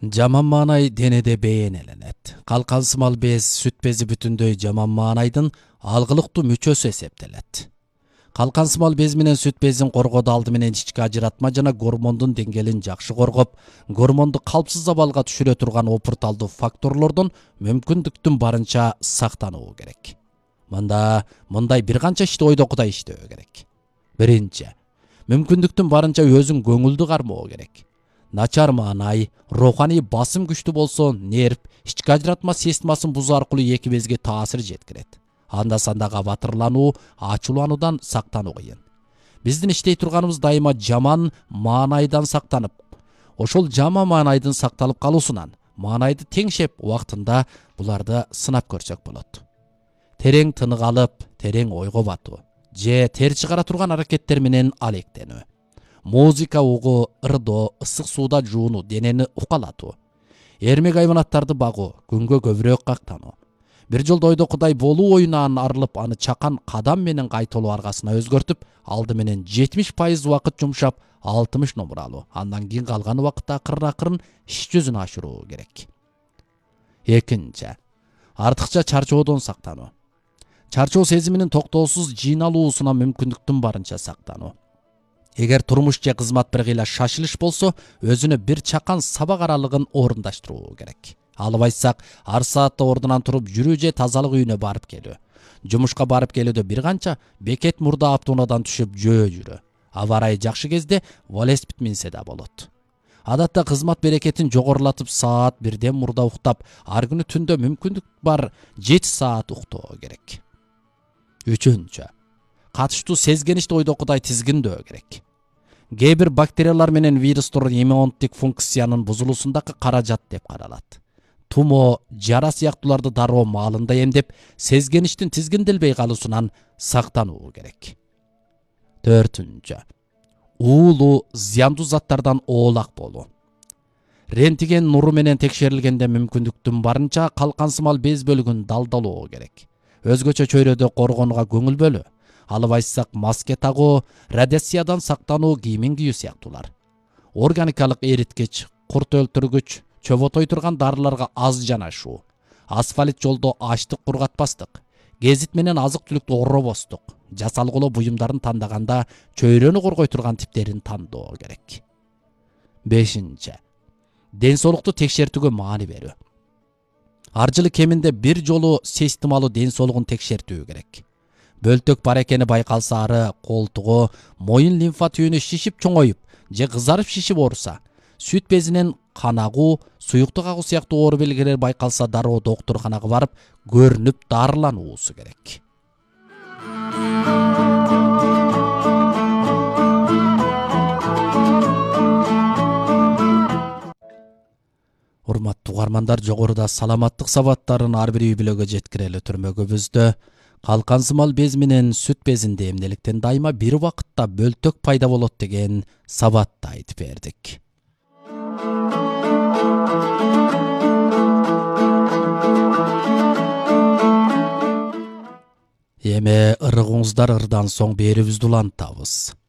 Жаман маанай денеде бейнеленет. Калкансымал без, сүт бези бүтүндөй жаман маанайдын алгылыктуу мүчөсү эсептелет. Калкансымал без менен сүт безин коргоодо алды менен ички ажыратма жана гормондун деңгээлин жакшы коргоп, гормонду калпсыз абалга түшүрө турган опурталдуу факторлордон мүмкүндүктүн барынча сактануу керек. Мындай бир канча ишти ойдокудай иштөө керек. Биринчи, мүмкүндүктүн барынча өзүң көңүлдү кармоо керек. Начар маанай, руханий басым күчтүү болсо, нерв, ички ажыратма системасын бузуу аркылуу эки безге таасир жеткирет. Анда санда кабатырлануу, ачуулануудан сактануу кыйын. Биздин иштей турганыбыз дайыма жаман маанайдан сактанып, ошол жаман маанайдын сакталып калуусунан маанайды теңшеп убактында буларды сынап көрсөк болот. Терең тынык алып, терең ойго батуу же тер чыгара турган аракеттер менен алектенүү. Музыка угуу, ырдоо, ысык сууда жуунуу, денени укалатуу. Эрмек айванаттарды багуу, күнгө көбүрөөк кактануу. Бир жолдо ойдокудай болуу оюнан арылып, аны чакан кадам менен кайталоо аргасына өзгөртүп, алды менен 70% убакыт жумшап, 60 номер алуу. Андан кийин калган убакытта акырын иш жүзүнө ашыруу керек. Экинчи, артыкча чарчоодон сактануу. Чарчоо сезиминин токтоосуз жыйналуусуна мүмкүндүктүн барынча сактануу. Эгер турмуш же кызмат бир кыйла шашылыш болсо, өзүнө бир чакан сабак аралыгын орундаштыруу керек. Албайсак, ар саатта ордунан туруп жүрүү же тазалык үйүнө барып келүү. Жумушка барып келүүдө бир канча бекет мурда автоунаадан түшүп жөө жүрүү. Аба ырайы жакшы кезде велосипед минсе да болот. Адатта кызмат берекетин жогорулатып саат 1ден мурда уктап, ар күнү түндө мүмкүндүк бар 7 саат уктоо керек. Үчүнчү, катыштуу сезгеништи ойдокудай тизгиндөө керек. Кээ бир бактериялар менен вирустор иммундук функциянын бузулуусундагы каражат деп каралат. Тумо, жара сыяктууларды дароо маалында эмдеп, сезгеништин тизгинделбей калуусунан сактануу керек. Төртүнчү, уулуу, зыяндуу заттардан оолак болуу. Рентген нуру менен текшерилгенде мүмкүндүктүн барынча калкансымал без бөлүгүн далдалоо керек. Өзгөчө чөйрөдө коргонууга көңүл бөлүү. Албайсак, маска тагуу, радиациядан сактануу, кийимин кийүү сыяктуулар. Органикалык эриткич, курт өлтүргүч, чөбөтой турган дарыларга аз жанашуу. Асфальт жолдо ачтык кургатпастык. Гезит менен азык түлүктү оробостук. Жасалгылоо буюмдарын тандаганда чөйрөнү коргой турган типтерин тандоо керек. Бешинчи, ден соолукту текшертүүгө маани берүү. Ар жылы кеминде бир жолу системалуу ден соолугун текшертүү керек. Бөлтөк бар экени байкалса, ары, колтугу, моюн лимфа түйүнү шишип чоңоюп же кызарып шишип ооруса, сүт безинен кан агуу, суюктук агуу сыяктуу оору белгилери байкалса, дароо доктурканага барып, көрүнүп дарылануусу керек. Урматтуу угармандар, жогоруда саламаттык сабаттарын ар бир үй бүлөгө жеткирели түрмөгүбүздө калкансымал без менен сүт безинде эмнеликтен дайыма бир убакытта бөлтөк пайда болот деген сабатты айтып бердик. Эми ырыгыңыздар ырдан соң берүүбүздү улантабыз.